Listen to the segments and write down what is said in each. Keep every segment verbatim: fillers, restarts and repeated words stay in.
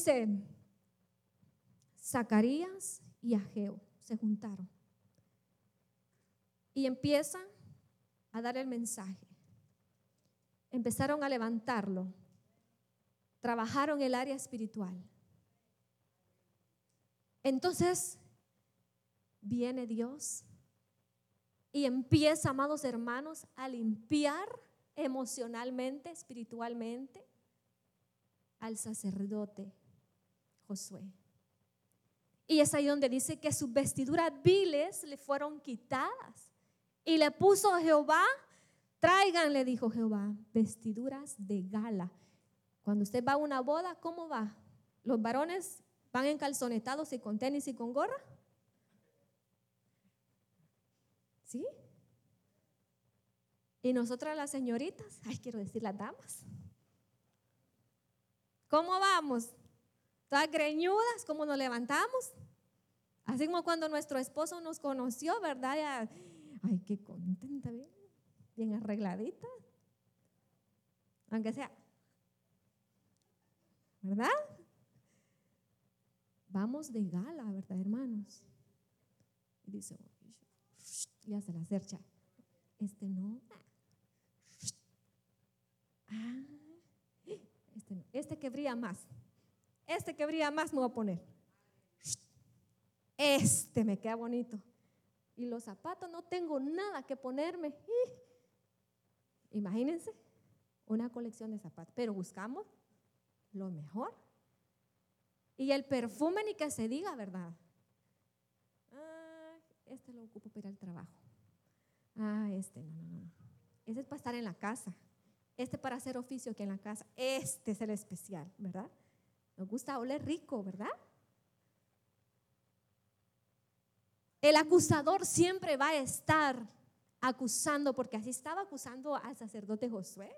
dice, Zacarías y Ageo se juntaron y empiezan a dar el mensaje. Empezaron a levantarlo. Trabajaron el área espiritual. Entonces viene Dios y empieza, amados hermanos, a limpiar emocionalmente, espiritualmente al sacerdote Josué. Y es ahí donde dice que sus vestiduras viles le fueron quitadas. Y le puso a Jehová, traigan, le dijo Jehová, vestiduras de gala. Cuando usted va a una boda, ¿cómo va? Los varones van en calzonetados y con tenis y con gorra. ¿Sí? Y nosotras las señoritas, ay, quiero decir las damas. ¿Cómo vamos? Todas greñudas, ¿cómo nos levantamos? Así como cuando nuestro esposo nos conoció, ¿verdad? Ya, ay, qué contenta, bien, bien arregladita. Aunque sea, ¿verdad? Vamos de gala, ¿verdad, hermanos? Y dice, le hace la cercha. Este no. Ah, este no. Este que brilla más. Este que brilla más me voy a poner. Este me queda bonito. Y los zapatos no tengo nada que ponerme. Imagínense una colección de zapatos. Pero buscamos lo mejor. Y el perfume ni que se diga, ¿verdad? Ah, este lo ocupo para ir al trabajo. Ah, este no, no, no. Ese es para estar en la casa. Este para hacer oficio aquí en la casa. Este es el especial, ¿verdad? Nos gusta oler rico, ¿verdad? El acusador siempre va a estar acusando, porque así estaba acusando al sacerdote Josué.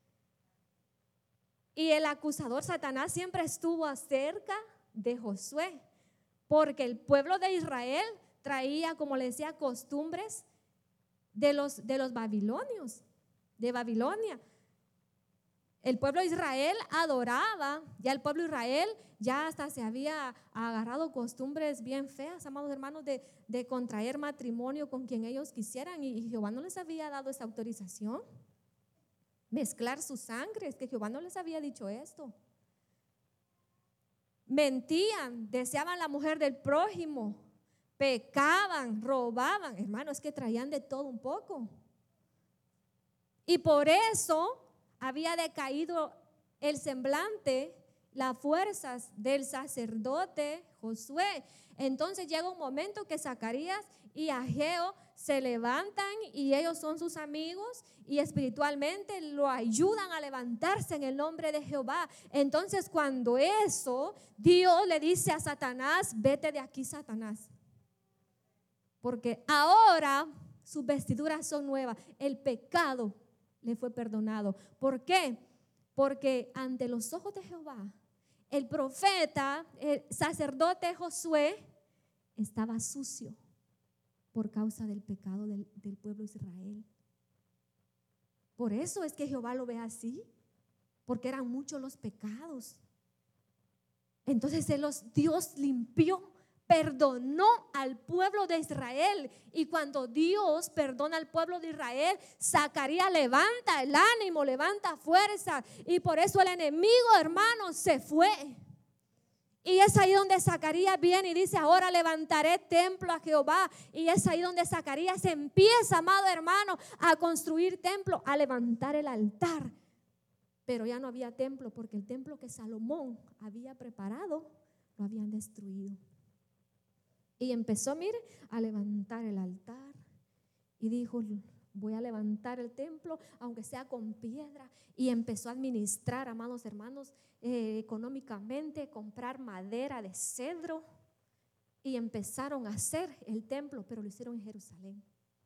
Y el acusador Satanás siempre estuvo cerca de Josué, porque el pueblo de Israel traía, como le decía, costumbres de los, de los babilonios, de Babilonia. El pueblo de Israel adoraba, ya el pueblo de Israel ya hasta se había agarrado costumbres bien feas, amados hermanos, de, de contraer matrimonio con quien ellos quisieran, y, y Jehová no les había dado esa autorización. Mezclar su sangre, es que Jehová no les había dicho esto. Mentían, deseaban la mujer del prójimo, pecaban, robaban, hermano, es que traían de todo un poco. Y por eso había decaído el semblante, las fuerzas del sacerdote Josué. Entonces llega un momento que Zacarías y Ageo se levantan y ellos son sus amigos y espiritualmente lo ayudan a levantarse en el nombre de Jehová. Entonces cuando eso, Dios le dice a Satanás, vete de aquí, Satanás, porque ahora sus vestiduras son nuevas, el pecado le fue perdonado. ¿Por qué? Porque ante los ojos de Jehová, el profeta, el sacerdote Josué estaba sucio por causa del pecado del, del pueblo de Israel. Por eso es que Jehová lo ve así, porque eran muchos los pecados. Entonces él los, Dios limpió, perdonó al pueblo de Israel. Y cuando Dios perdona al pueblo de Israel, Zacarías levanta el ánimo, levanta fuerza. Y por eso el enemigo, hermanos, se fue. Y es ahí donde Zacarías viene y dice, ahora levantaré templo a Jehová. Y es ahí donde Zacarías empieza, amado hermano, a construir templo, a levantar el altar. Pero ya no había templo, porque el templo que Salomón había preparado lo habían destruido. Y empezó, mire, a levantar el altar. Y dijo, voy a levantar el templo, aunque sea con piedra. Y empezó a administrar, amados hermanos, eh, económicamente, comprar madera de cedro. Y empezaron a hacer el templo, pero lo hicieron en Jerusalén.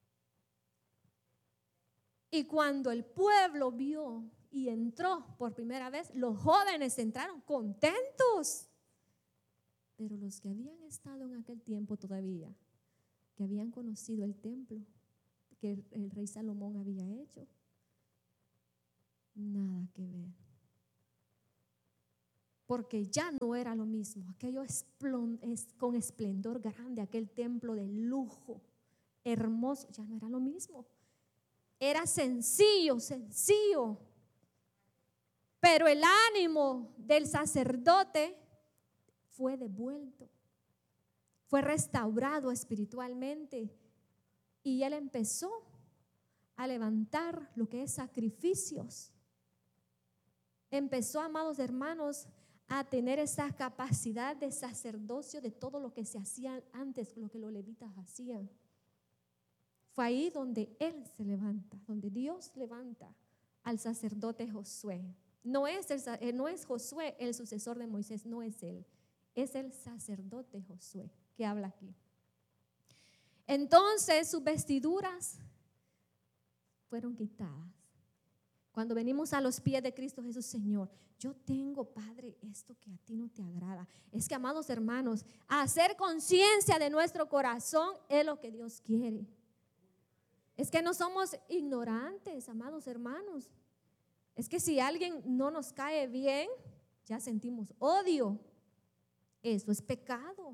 Y cuando el pueblo vio y entró por primera vez, los jóvenes entraron contentos. Pero los que habían estado en aquel tiempo todavía, que habían conocido el templo que el, el rey Salomón había hecho, nada que ver. porque ya no era lo mismo. Aquello es con esplendor grande, aquel templo de lujo, hermoso, ya no era lo mismo. Era sencillo, sencillo. Pero el ánimo del sacerdote fue devuelto, fue restaurado espiritualmente, y él empezó a levantar lo que es sacrificios. Empezó, amados hermanos, a tener esa capacidad de sacerdocio de todo lo que se hacía antes, lo que los levitas hacían. Fue ahí donde él se levanta, donde Dios levanta al sacerdote Josué. No es, el, no es Josué el sucesor de Moisés, no es él, es el sacerdote Josué que habla aquí. Entonces sus vestiduras fueron quitadas. Cuando venimos a los pies de Cristo Jesús, Señor, yo tengo, Padre, esto que a ti no te agrada. Es que, amados hermanos, hacer conciencia de nuestro corazón es lo que Dios quiere. Es que no somos ignorantes, amados hermanos. Es que si alguien no nos cae bien, ya sentimos odio. Eso es pecado.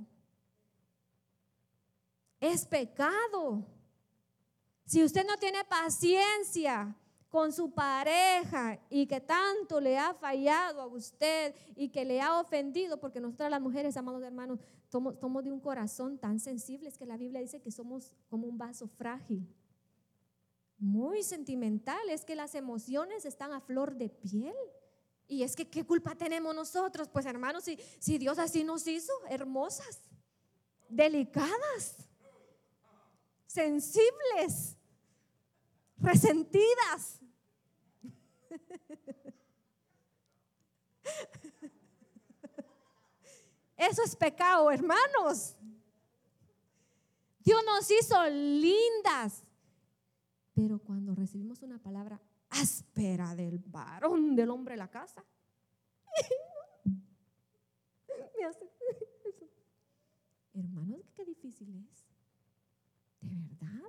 Es pecado. Si usted no tiene paciencia con su pareja y que tanto le ha fallado a usted y que le ha ofendido, porque nosotras las mujeres, amados hermanos, somos, somos de un corazón tan sensible, es que la Biblia dice que somos como un vaso frágil, muy sentimental, es que las emociones están a flor de piel. Y es que ¿qué culpa tenemos nosotros? Pues hermanos, si, si Dios así nos hizo, hermosas, delicadas, sensibles, resentidas. Eso es pecado, hermanos. Dios nos hizo lindas, pero cuando recibimos una palabra áspera del varón, del hombre de la casa, me hace eso. Hermanos, qué difícil es, de verdad.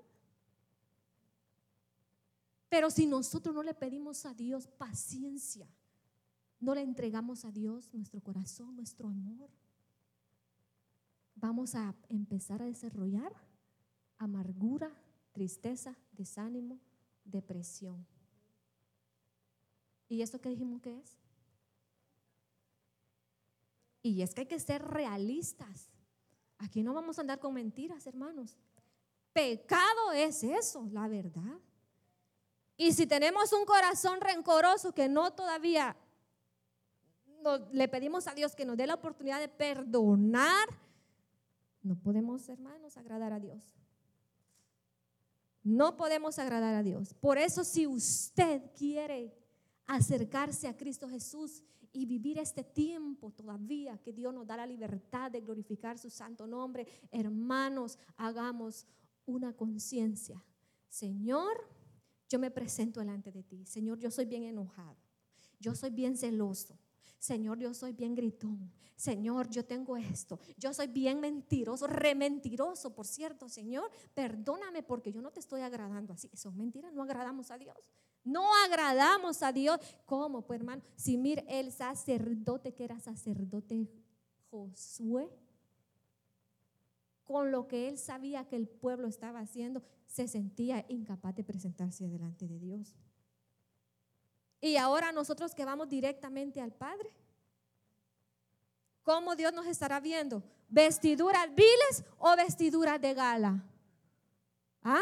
Pero si nosotros no le pedimos a Dios paciencia, no le entregamos a Dios nuestro corazón, nuestro amor, vamos a empezar a desarrollar amargura, tristeza, desánimo, depresión. ¿Y esto qué dijimos que es? Y es que hay que ser realistas. Aquí no vamos a andar con mentiras, hermanos. Pecado es eso, la verdad. Y si tenemos un corazón rencoroso que no todavía no, le pedimos a Dios que nos dé la oportunidad de perdonar, no podemos, hermanos, agradar a Dios. No podemos agradar a Dios. Por eso, si usted quiere acercarse a Cristo Jesús y vivir este tiempo todavía que Dios nos da la libertad de glorificar su santo nombre, hermanos, hagamos una conciencia. Señor, yo me presento delante de ti. Señor, yo soy bien enojado. Yo soy bien celoso. Señor, yo soy bien gritón. Señor, yo tengo esto. Yo soy bien mentiroso, rementiroso, por cierto. Señor, perdóname porque yo no te estoy agradando así. Eso es mentira, no agradamos a Dios. No agradamos a Dios. ¿Cómo? Pues hermano, si mire el sacerdote que era sacerdote Josué, con lo que él sabía que el pueblo estaba haciendo, se sentía incapaz de presentarse delante de Dios. Y ahora nosotros que vamos directamente al Padre, ¿cómo Dios nos estará viendo? ¿Vestiduras viles o vestiduras de gala? ¿Ah?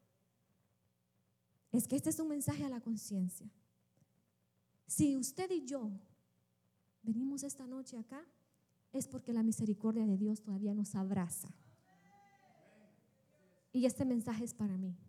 Es que este es un mensaje a la conciencia. Si usted y yo venimos esta noche acá, es porque la misericordia de Dios todavía nos abraza. Y este mensaje es para mí.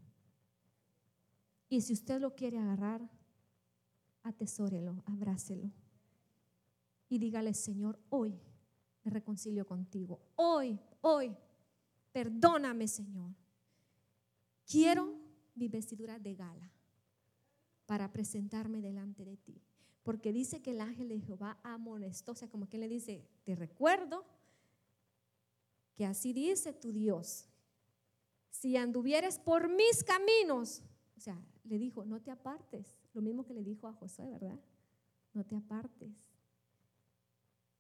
Y si usted lo quiere agarrar, atesórelo, abrácelo. Y dígale, Señor, hoy me reconcilio contigo. Hoy, hoy, perdóname, Señor. Quiero mi vestidura de gala para presentarme delante de ti. Porque dice que el ángel de Jehová amonestó, o sea, como que le dice, te recuerdo que así dice tu Dios. Si anduvieres por mis caminos, o sea, le dijo, no te apartes. Lo mismo que le dijo a Josué, ¿verdad? No te apartes.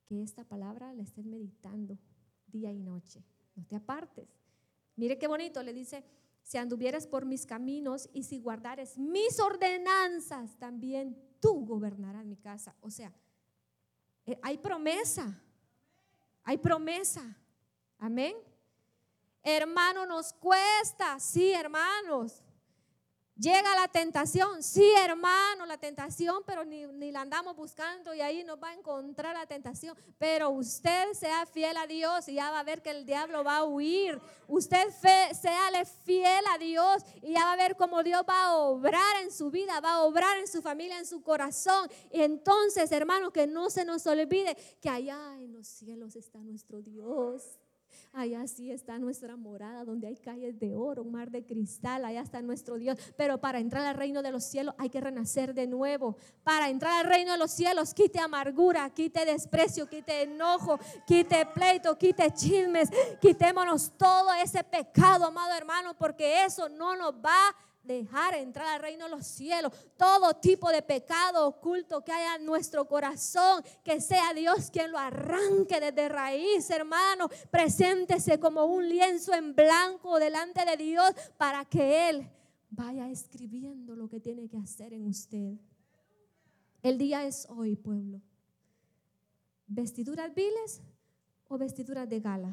que esta palabra la estés meditando día y noche. No te apartes. Mire qué bonito, le dice, si anduvieres por mis caminos y si guardares mis ordenanzas, también tú gobernarás mi casa. O sea, hay promesa, hay promesa. Amén. Hermano, nos cuesta, sí, hermanos. Llega la tentación, sí, hermano, la tentación, pero ni, ni la andamos buscando y ahí nos va a encontrar la tentación. Pero usted sea fiel a Dios y ya va a ver que el diablo va a huir. Usted fe, séale fiel a Dios y ya va a ver cómo Dios va a obrar en su vida, va a obrar en su familia, en su corazón. Y entonces, hermano, que no se nos olvide que allá en los cielos está nuestro Dios. Allá sí está nuestra morada, donde hay calles de oro, un mar de cristal. Allá está nuestro Dios. Pero para entrar al reino de los cielos hay que renacer de nuevo. Para entrar al reino de los cielos, quite amargura, quite desprecio, quite enojo, quite pleito, quite chismes. Quitémonos todo ese pecado, amado hermano, porque eso no nos va a dejar entrar al reino de los cielos. Todo tipo de pecado oculto que haya en nuestro corazón, que sea Dios quien lo arranque desde raíz, hermano. Preséntese como un lienzo en blanco delante de Dios para que Él vaya escribiendo lo que tiene que hacer en usted. El día es hoy, pueblo. ¿Vestiduras viles o vestiduras de gala?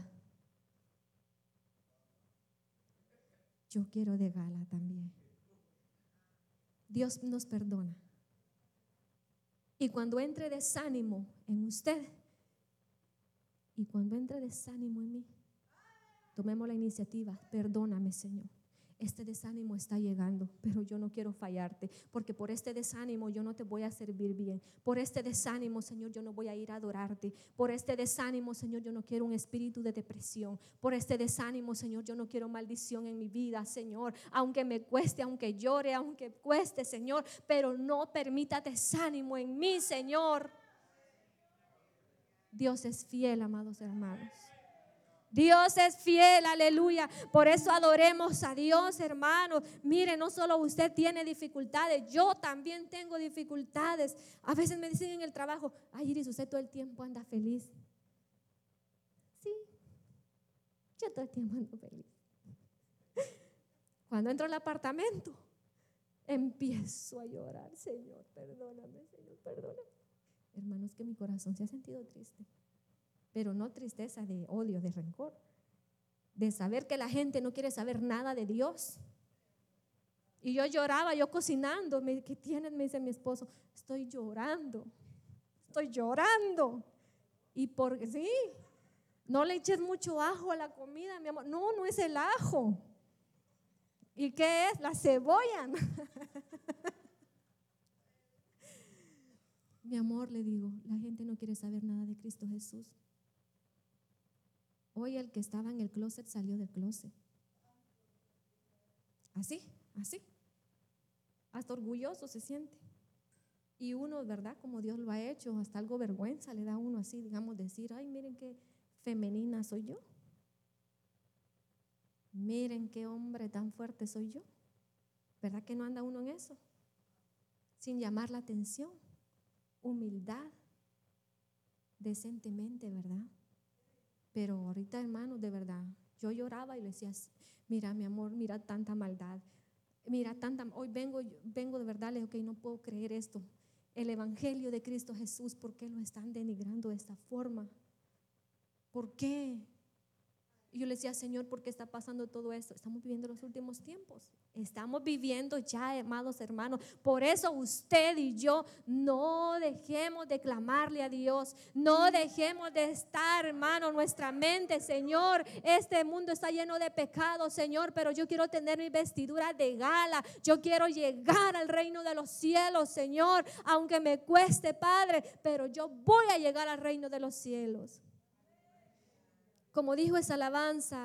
Yo quiero de gala también. Dios nos perdona. Y cuando entre desánimo en usted y cuando entre desánimo en mí, tomemos la iniciativa. Perdóname, Señor. Este desánimo está llegando, pero yo no quiero fallarte, porque por este desánimo yo no te voy a servir bien. Por este desánimo, Señor, yo no voy a ir a adorarte. Por este desánimo, Señor, yo no quiero un espíritu de depresión. Por este desánimo, Señor, yo no quiero maldición en mi vida, Señor. Aunque me cueste, aunque llore, aunque cueste, Señor, pero no permita desánimo en mí, Señor. Dios es fiel, amados hermanos. Dios es fiel, aleluya. Por eso adoremos a Dios, hermanos. Mire, no solo usted tiene dificultades, yo también tengo dificultades. A veces me dicen en el trabajo, ay, Iris, usted todo el tiempo anda feliz. Sí, yo todo el tiempo ando feliz. Cuando entro al apartamento, empiezo a llorar. Señor, perdóname, Señor, perdóname. Hermanos, que mi corazón se ha sentido triste. Pero no tristeza de odio, de rencor, de saber que la gente no quiere saber nada de Dios. Y yo lloraba, yo cocinando. Me, ¿qué tienes? Me dice mi esposo. Estoy llorando, estoy llorando. Y porque sí, no le eches mucho ajo a la comida, mi amor. No, no es el ajo. ¿Y qué es? La cebolla. Mi amor, le digo, la gente no quiere saber nada de Cristo Jesús. Hoy el que estaba en el closet salió del closet. Así, así. Hasta orgulloso se siente. Y uno, ¿verdad? Como Dios lo ha hecho, hasta algo vergüenza le da a uno así, digamos, decir, ay, miren qué femenina soy yo. Miren qué hombre tan fuerte soy yo. ¿Verdad que no anda uno en eso? Sin llamar la atención. Humildad. Decentemente, ¿verdad? Pero ahorita, hermanos, de verdad, yo lloraba y le decía, mira, mi amor, mira tanta maldad, mira tanta, hoy vengo, vengo de verdad, le digo, ok, no puedo creer esto, el evangelio de Cristo Jesús, ¿por qué lo están denigrando de esta forma? ¿Por qué? Y yo le decía, Señor, ¿por qué está pasando todo esto? Estamos viviendo los últimos tiempos. Estamos viviendo ya, amados hermanos. Por eso usted y yo no dejemos de clamarle a Dios. No dejemos de estar, hermano, nuestra mente, Señor. Este mundo está lleno de pecados, Señor, pero yo quiero tener mi vestidura de gala. Yo quiero llegar al reino de los cielos, Señor, aunque me cueste, Padre, pero yo voy a llegar al reino de los cielos. Como dijo esa alabanza,